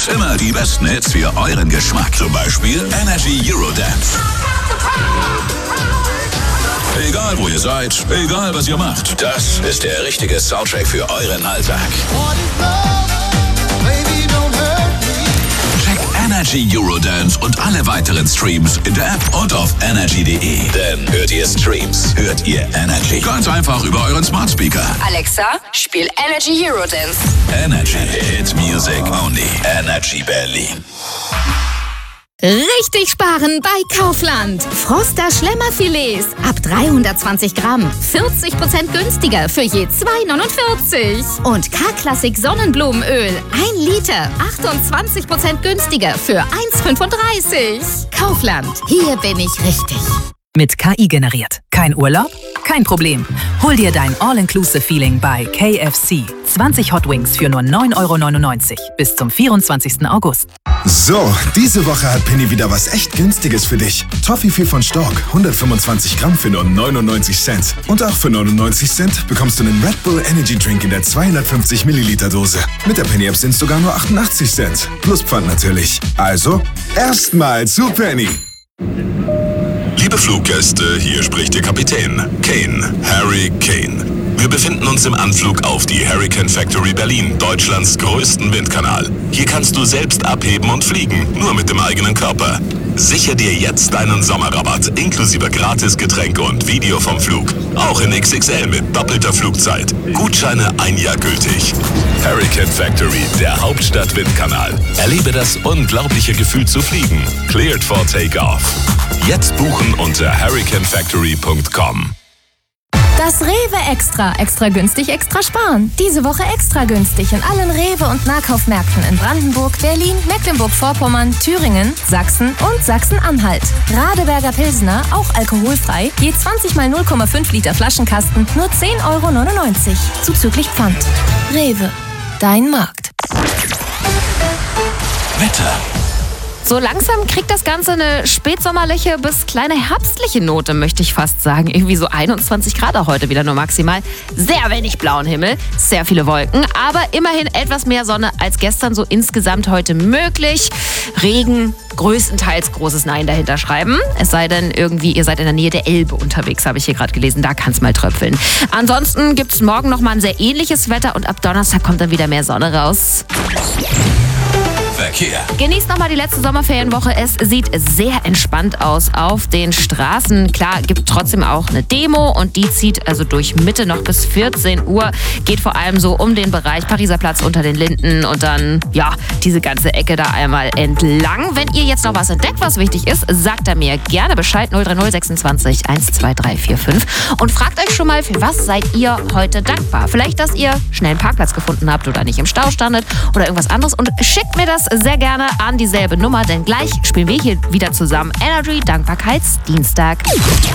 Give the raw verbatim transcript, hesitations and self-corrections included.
Immer die besten Hits für euren Geschmack. Zum Beispiel Energy Eurodance. Egal wo ihr seid, egal was ihr macht, das ist der richtige Soundtrack für euren Alltag. Checkt Energy Eurodance und alle weiteren Streams in der App und auf energy punkt de. Denn hört ihr Streams, hört ihr Energy. Ganz einfach über euren Smart Speaker. Alexa, spiel Energy Eurodance. Energy Hit Music Only. Energy Berlin. Richtig sparen bei Kaufland. Froster Schlemmerfilets ab dreihundertzwanzig Gramm. vierzig Prozent günstiger für je zwei neunundvierzig. Und K-Klassik Sonnenblumenöl. ein Liter. achtundzwanzig Prozent günstiger für eins fünfunddreißig. Kaufland. Hier bin ich richtig. Mit K I generiert. Kein Urlaub? Kein Problem. Hol dir dein All-Inclusive-Feeling bei K F C. zwanzig Hot Wings für nur neun Euro neunundneunzig bis zum vierundzwanzigsten August. So, diese Woche hat Penny wieder was echt Günstiges für dich. Toffifee von Stork, hundertfünfundzwanzig Gramm für nur neunundneunzig Cent. Und auch für neunundneunzig Cent bekommst du einen Red Bull Energy Drink in der zweihundertfünfzig Milliliter Dose. Mit der Penny App sind es sogar nur achtundachtzig Cent. Plus Pfand natürlich. Also, erstmal zu Penny. Liebe Fluggäste, hier spricht Ihr Kapitän, Kane, Harry Kane. Wir befinden uns im Anflug auf die Hurricane Factory Berlin, Deutschlands größten Windkanal. Hier kannst du selbst abheben und fliegen, nur mit dem eigenen Körper. Sichere dir jetzt deinen Sommerrabatt, inklusive Gratisgetränke und Video vom Flug. Auch in X X L mit doppelter Flugzeit. Gutscheine ein Jahr gültig. Hurricane Factory, der Hauptstadt-Windkanal. Erlebe das unglaubliche Gefühl zu fliegen. Cleared for Takeoff. Jetzt buchen unter hurricane factory punkt com. Das Rewe Extra. Extra günstig, extra sparen. Diese Woche extra günstig in allen Rewe- und Nahkaufmärkten in Brandenburg, Berlin, Mecklenburg-Vorpommern, Thüringen, Sachsen und Sachsen-Anhalt. Radeberger Pilsner, auch alkoholfrei, je zwanzig mal null Komma fünf Liter Flaschenkasten, nur zehn Euro neunundneunzig. Zuzüglich Pfand. Rewe. Dein Markt. Wetter. So langsam kriegt das Ganze eine spätsommerliche bis kleine herbstliche Note, möchte ich fast sagen. Irgendwie so einundzwanzig Grad auch heute wieder nur maximal. Sehr wenig blauen Himmel, sehr viele Wolken, aber immerhin etwas mehr Sonne als gestern, so insgesamt heute möglich. Regen, größtenteils großes Nein dahinter schreiben. Es sei denn irgendwie, ihr seid in der Nähe der Elbe unterwegs, habe ich hier gerade gelesen. Da kann es mal tröpfeln. Ansonsten gibt es morgen nochmal ein sehr ähnliches Wetter und ab Donnerstag kommt dann wieder mehr Sonne raus. Verkehr. Genießt nochmal die letzte Sommerferienwoche. Es sieht sehr entspannt aus auf den Straßen. Klar, gibt trotzdem auch eine Demo und die zieht also durch Mitte noch bis vierzehn Uhr. Geht vor allem so um den Bereich Pariser Platz unter den Linden und dann, ja, diese ganze Ecke da einmal entlang. Wenn ihr jetzt noch was entdeckt, was wichtig ist, sagt er mir gerne Bescheid. null drei null sechsundzwanzig eins zwei drei vier fünf und fragt euch schon mal, für was seid ihr heute dankbar? Vielleicht, dass ihr schnell einen Parkplatz gefunden habt oder nicht im Stau standet oder irgendwas anderes und schickt mir das sehr gerne an dieselbe Nummer, denn gleich spielen wir hier wieder zusammen Energy Dankbarkeitsdienstag.